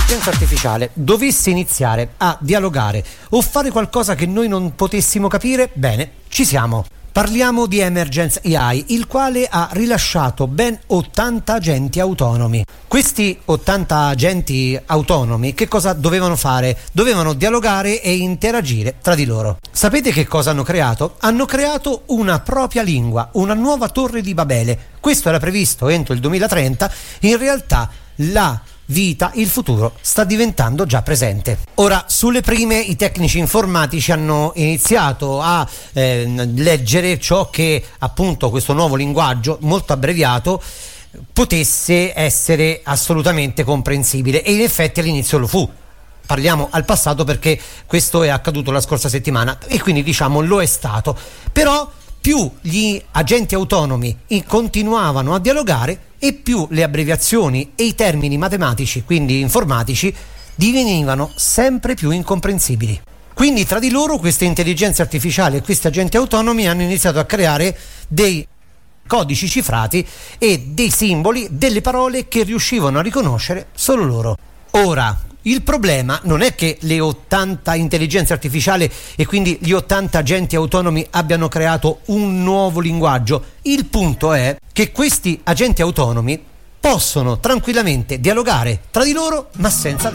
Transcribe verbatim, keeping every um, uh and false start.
l'intelligenza artificiale dovesse iniziare a dialogare o fare qualcosa che noi non potessimo capire, bene, ci siamo. Parliamo di Emergence A I, il quale ha rilasciato ben ottanta agenti autonomi. Questi ottanta agenti autonomi che cosa dovevano fare? Dovevano dialogare e interagire tra di loro. Sapete che cosa hanno creato? Hanno creato una propria lingua, una nuova torre di Babele. Questo era previsto entro il duemilatrenta, in realtà la vita, il futuro sta diventando già presente. Ora, sulle prime i tecnici informatici hanno iniziato a eh, leggere ciò che appunto questo nuovo linguaggio molto abbreviato potesse essere assolutamente comprensibile, e in effetti all'inizio lo fu. Parliamo al passato perché questo è accaduto la scorsa settimana e quindi diciamo lo è stato, però più gli agenti autonomi continuavano a dialogare e più le abbreviazioni e i termini matematici, quindi informatici, divenivano sempre più incomprensibili. Quindi tra di loro queste intelligenze artificiali e questi agenti autonomi hanno iniziato a creare dei codici cifrati e dei simboli, delle parole che riuscivano a riconoscere solo loro. Ora, il problema non è che le ottanta intelligenze artificiali e quindi gli ottanta agenti autonomi abbiano creato un nuovo linguaggio. Il punto è che questi agenti autonomi possono tranquillamente dialogare tra di loro, ma senza